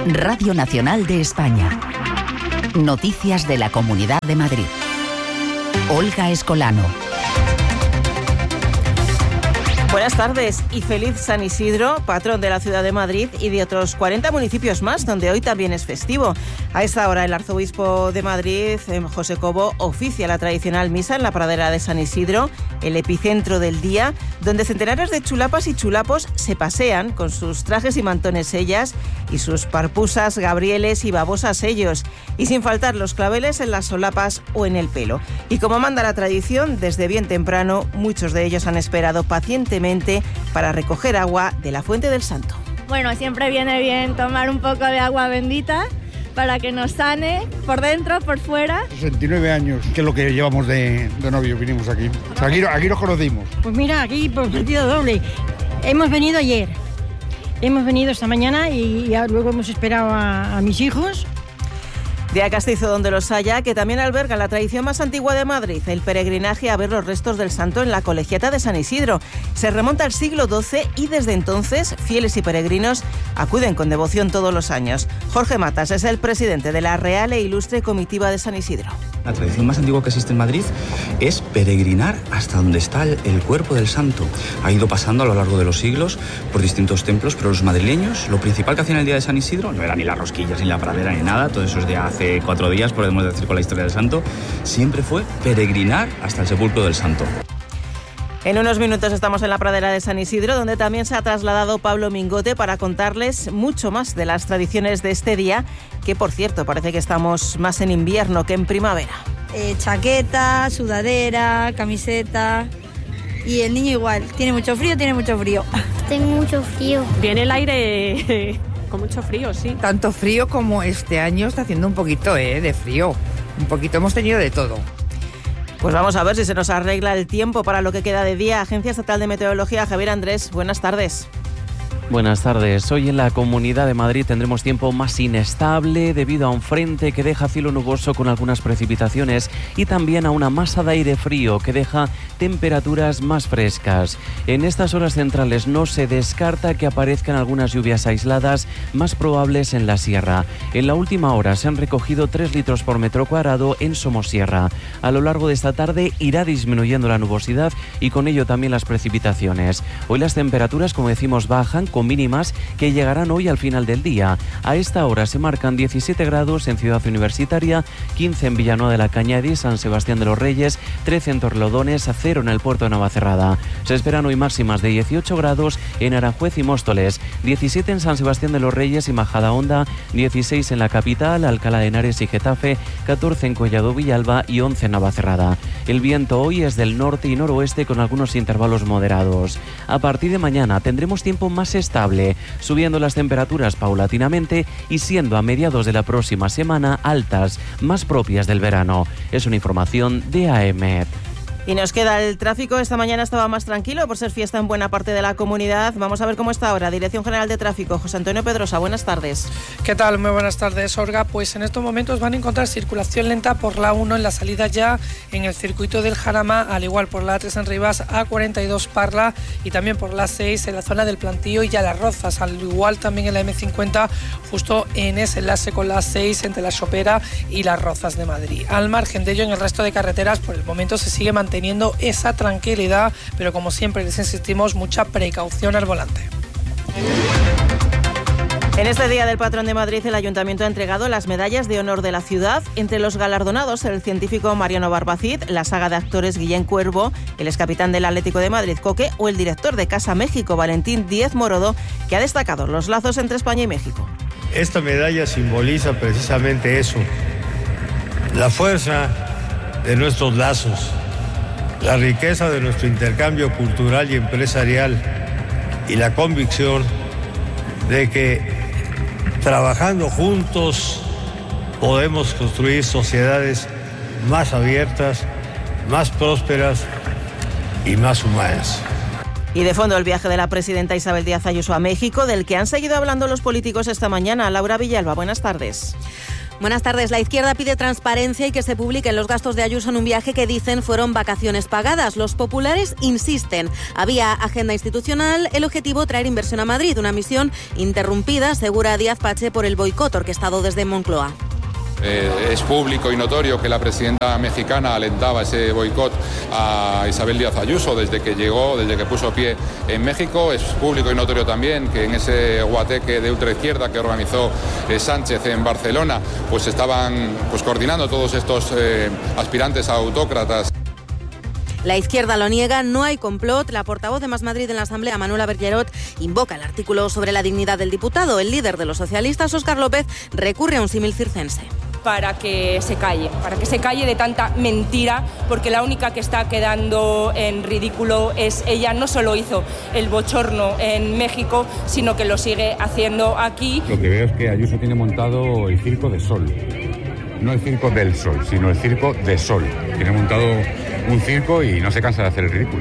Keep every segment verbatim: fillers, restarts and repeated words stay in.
Radio Nacional de España. Noticias de la Comunidad de Madrid. Olga Escolano. Buenas tardes y feliz San Isidro, patrón de la ciudad de Madrid y de otros cuarenta municipios más, donde hoy también es festivo. A esta hora el arzobispo de Madrid, José Cobo, oficia la tradicional misa en la pradera de San Isidro, el epicentro del día, donde centenares de chulapas y chulapos se pasean con sus trajes y mantones ellas y sus parpusas, gabrieles y babosas ellos, y sin faltar los claveles en las solapas o en el pelo. Y como manda la tradición, desde bien temprano, muchos de ellos han esperado pacientemente para recoger agua de la Fuente del Santo. Bueno, siempre viene bien tomar un poco de agua bendita para que nos sane por dentro, por fuera. sesenta y nueve años, que es lo que llevamos de, de novio, vinimos aquí. O sea, aquí. Aquí nos conocimos. Pues mira, aquí por partido doble. Hemos venido ayer, hemos venido esta mañana y ya luego hemos esperado a, a mis hijos. Día castizo donde los haya, que también alberga la tradición más antigua de Madrid, el peregrinaje a ver los restos del santo en la colegiata de San Isidro. Se remonta al siglo doce y desde entonces fieles y peregrinos acuden con devoción todos los años. Jorge Matas es el presidente de la Real e Ilustre Comitiva de San Isidro. La tradición más antigua que existe en Madrid es peregrinar hasta donde está el, el cuerpo del santo. Ha ido pasando a lo largo de los siglos por distintos templos, pero los madrileños, lo principal que hacían el día de San Isidro no era ni las rosquillas, ni la pradera, ni nada, todo eso es de hace cuatro días, podemos decir, con la historia del santo, siempre fue peregrinar hasta el sepulcro del santo. En unos minutos estamos en la pradera de San Isidro, donde también se ha trasladado Pablo Mingote para contarles mucho más de las tradiciones de este día, que por cierto parece que estamos más en invierno que en primavera. Eh, chaqueta, sudadera, camiseta. Y el niño igual, tiene mucho frío, tiene mucho frío. Tengo mucho frío. Viene el aire con mucho frío, sí. Tanto frío como este año está haciendo un poquito eh, de frío. Un poquito hemos tenido de todo. Pues vamos a ver si se nos arregla el tiempo para lo que queda de día. Agencia Estatal de Meteorología, Javier Andrés, buenas tardes. Buenas tardes. Hoy en la Comunidad de Madrid tendremos tiempo más inestable debido a un frente que deja cielo nuboso con algunas precipitaciones y también a una masa de aire frío que deja temperaturas más frescas. En estas horas centrales no se descarta que aparezcan algunas lluvias aisladas más probables en la sierra. En la última hora se han recogido tres litros por metro cuadrado en Somosierra. A lo largo de esta tarde irá disminuyendo la nubosidad y con ello también las precipitaciones. Hoy las temperaturas, como decimos, bajan con mínimas que llegarán hoy al final del día. A esta hora se marcan diecisiete grados en Ciudad Universitaria, quince en Villanueva de la Cañada y San Sebastián de los Reyes, trece en Torrelodones, cero en el puerto de Navacerrada. Se esperan hoy máximas de dieciocho grados en Aranjuez y Móstoles, diecisiete en San Sebastián de los Reyes y Majadahonda, dieciséis en la capital, Alcalá de Henares y Getafe, catorce en Collado Villalba y once en Navacerrada. El viento hoy es del norte y noroeste con algunos intervalos moderados. A partir de mañana tendremos tiempo más estable, subiendo las temperaturas paulatinamente y siendo a mediados de la próxima semana altas, más propias del verano. Es una información de A E M E T. Y nos queda el tráfico. Esta mañana estaba más tranquilo por ser fiesta en buena parte de la comunidad. Vamos a ver cómo está ahora. Dirección General de Tráfico, José Antonio Pedrosa, buenas tardes. ¿Qué tal? Muy buenas tardes, Olga. Pues en estos momentos van a encontrar circulación lenta por la uno en la salida ya en el circuito del Jarama, al igual por la A tres en Rivas, A cuarenta y dos Parla y también por la seis en la zona del Plantío y ya Las Rozas, al igual también en la eme cincuenta justo en ese enlace con la seis entre la Sopera y Las Rozas de Madrid. Al margen de ello, en el resto de carreteras por el momento se sigue manteniendo esa tranquilidad, pero como siempre les insistimos, mucha precaución al volante. En este Día del Patrón de Madrid, el Ayuntamiento ha entregado las medallas de honor de la ciudad. Entre los galardonados, el científico Mariano Barbacid, la saga de actores Guillén Cuervo, el excapitán del Atlético de Madrid Coque o el director de Casa México Valentín Díez Morodo, que ha destacado los lazos entre España y México. Esta medalla simboliza precisamente eso, la fuerza de nuestros lazos, la riqueza de nuestro intercambio cultural y empresarial y la convicción de que trabajando juntos podemos construir sociedades más abiertas, más prósperas y más humanas. Y de fondo el viaje de la presidenta Isabel Díaz Ayuso a México, del que han seguido hablando los políticos esta mañana. Laura Villalba, buenas tardes. Buenas tardes. La izquierda pide transparencia y que se publiquen los gastos de Ayuso en un viaje que dicen fueron vacaciones pagadas. Los populares insisten. Había agenda institucional, el objetivo traer inversión a Madrid, una misión interrumpida, asegura Díaz Pache, por el boicot orquestado desde Moncloa. Eh, es público y notorio que la presidenta mexicana alentaba ese boicot a Isabel Díaz Ayuso desde que llegó, desde que puso pie en México. Es público y notorio también que en ese guateque de ultraizquierda que organizó eh, Sánchez en Barcelona, pues estaban pues, coordinando todos estos eh, aspirantes a autócratas. La izquierda lo niega, no hay complot. La portavoz de Más Madrid en la Asamblea, Manuela Bergerot, invoca el artículo sobre la dignidad del diputado. El líder de los socialistas, Óscar López, recurre a un símil circense. Para que se calle, para que se calle de tanta mentira, porque la única que está quedando en ridículo es ella. No solo hizo el bochorno en México, sino que lo sigue haciendo aquí. Lo que veo es que Ayuso tiene montado el circo de Sol. No el circo del Sol, sino el circo de Sol. Tiene montado un circo y no se cansa de hacer el ridículo.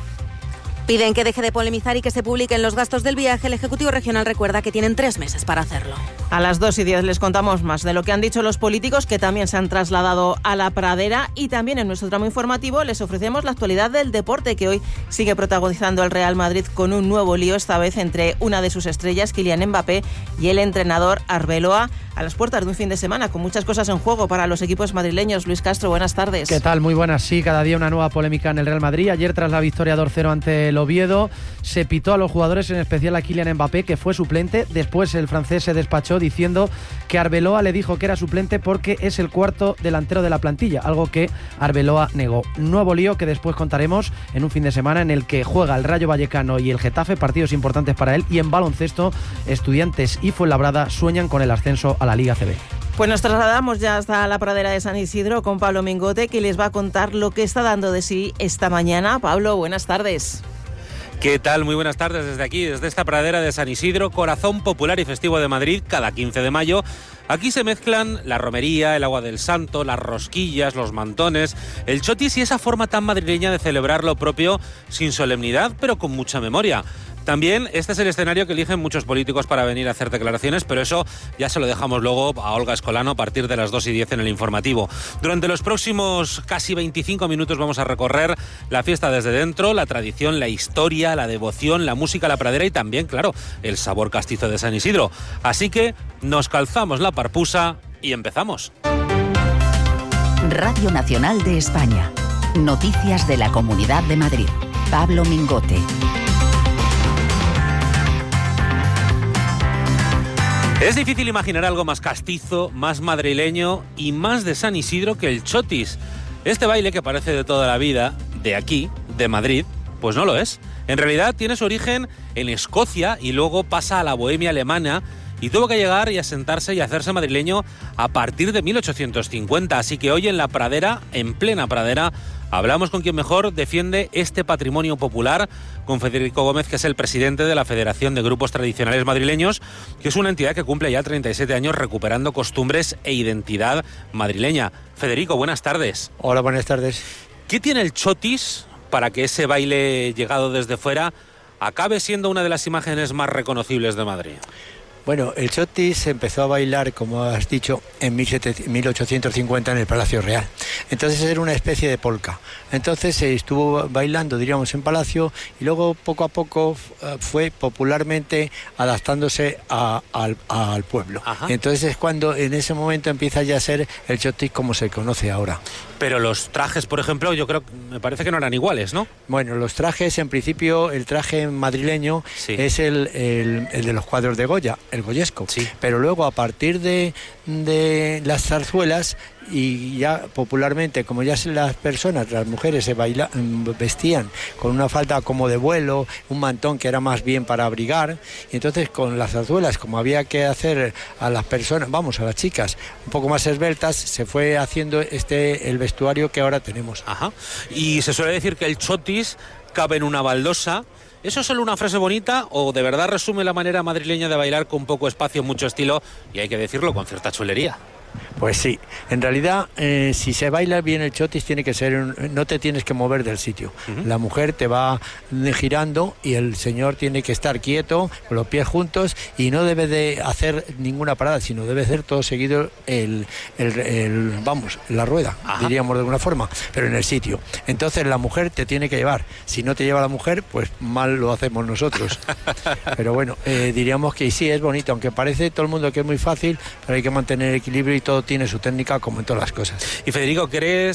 Piden que deje de polemizar y que se publiquen los gastos del viaje. El Ejecutivo Regional recuerda que tienen tres meses para hacerlo. A las dos y diez les contamos más de lo que han dicho los políticos que también se han trasladado a la Pradera, y también en nuestro tramo informativo les ofrecemos la actualidad del deporte, que hoy sigue protagonizando el Real Madrid con un nuevo lío, esta vez entre una de sus estrellas, Kylian Mbappé, y el entrenador Arbeloa, a las puertas de un fin de semana con muchas cosas en juego para los equipos madrileños. Luis Castro, buenas tardes. ¿Qué tal? Muy buenas. Sí, cada día una nueva polémica en el Real Madrid. Ayer, tras la victoria dos cero ante el Oviedo, se pitó a los jugadores, en especial a Kylian Mbappé, que fue suplente. Después el francés se despachó diciendo que Arbeloa le dijo que era suplente porque es el cuarto delantero de la plantilla, algo que Arbeloa negó. Nuevo lío que después contaremos en un fin de semana en el que juega el Rayo Vallecano y el Getafe, partidos importantes para él. Y en baloncesto, Estudiantes y Fuenlabrada sueñan con el ascenso a la Liga C B. Pues nos trasladamos ya hasta la pradera de San Isidro con Pablo Mingote, que les va a contar lo que está dando de sí esta mañana. Pablo, buenas tardes. ¿Qué tal? Muy buenas tardes desde aquí, desde esta pradera de San Isidro, corazón popular y festivo de Madrid, cada quince de mayo. Aquí se mezclan la romería, el agua del santo, las rosquillas, los mantones, el chotis y esa forma tan madrileña de celebrar lo propio sin solemnidad, pero con mucha memoria. También este es el escenario que eligen muchos políticos para venir a hacer declaraciones, pero eso ya se lo dejamos luego a Olga Escolano a partir de las dos y diez en el informativo. Durante los próximos casi veinticinco minutos vamos a recorrer la fiesta desde dentro, la tradición, la historia, la devoción, la música, la pradera y también, claro, el sabor castizo de San Isidro. Así que nos calzamos la parpusa y empezamos. Radio Nacional de España. Noticias de la Comunidad de Madrid. Pablo Mingote. Es difícil imaginar algo más castizo, más madrileño y más de San Isidro que el chotis. Este baile que parece de toda la vida, de aquí, de Madrid, pues no lo es. En realidad tiene su origen en Escocia y luego pasa a la bohemia alemana y tuvo que llegar y asentarse y hacerse madrileño a partir de mil ochocientos cincuenta. Así que hoy en la pradera, en plena pradera, hablamos con quien mejor defiende este patrimonio popular, con Federico Gómez, que es el presidente de la Federación de Grupos Tradicionales Madrileños, que es una entidad que cumple ya treinta y siete años recuperando costumbres e identidad madrileña. Federico, buenas tardes. Hola, buenas tardes. ¿Qué tiene el chotis para que ese baile llegado desde fuera acabe siendo una de las imágenes más reconocibles de Madrid? Bueno, el chotis se empezó a bailar, como has dicho, en mil ochocientos cincuenta en el Palacio Real. Entonces era una especie de polka. Entonces se estuvo bailando, diríamos, en Palacio y luego poco a poco fue popularmente adaptándose a, al, al pueblo. Ajá. Entonces es cuando en ese momento empieza ya a ser el chotis como se conoce ahora. Pero los trajes, por ejemplo, yo creo, me parece que no eran iguales, ¿no? Bueno, los trajes, en principio, el traje madrileño sí. es el, el, el de los cuadros de Goya, el goyesco. Sí. Pero luego, a partir de, de las zarzuelas, y ya popularmente, como ya las personas, las mujeres se baila, vestían con una falda como de vuelo, un mantón que era más bien para abrigar, y entonces con las zarzuelas, como había que hacer a las personas, vamos, a las chicas, un poco más esbeltas, se fue haciendo este el vestuario que ahora tenemos. Ajá. Y se suele decir que el chotis cabe en una baldosa. ¿Eso es solo una frase bonita o de verdad resume la manera madrileña de bailar con poco espacio, mucho estilo y, hay que decirlo, con cierta chulería? Pues sí, en realidad eh, si se baila bien el chotis tiene que ser, un, no te tienes que mover del sitio. Uh-huh. La mujer te va girando y el señor tiene que estar quieto, con los pies juntos y no debe de hacer ninguna parada, sino debe hacer todo seguido el, el, el vamos, la rueda, Ajá. diríamos de alguna forma, pero en el sitio. Entonces la mujer te tiene que llevar. Si no te lleva la mujer, pues mal lo hacemos nosotros. Pero bueno, eh, diríamos que sí, es bonito, aunque parece todo el mundo que es muy fácil, pero hay que mantener equilibrio y todo tiene su técnica como en todas las cosas. Y Federico, ¿crees